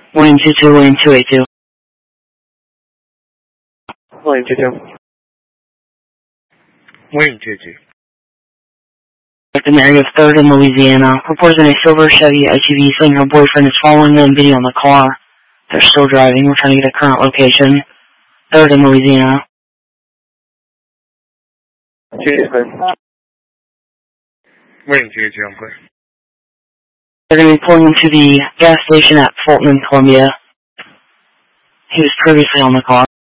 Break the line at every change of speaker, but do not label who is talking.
William 22, William 282.
William 22.
William 22.
In the area of 3rd in Louisiana. Reports in a silver Chevy SUV saying her boyfriend is following them, video on the car. They're still driving. We're trying to get a current location. 3rd in Louisiana.
William 22, I'm clear.
They're going to be pulling him to the gas station at Fulton in Columbia. He was previously on the car.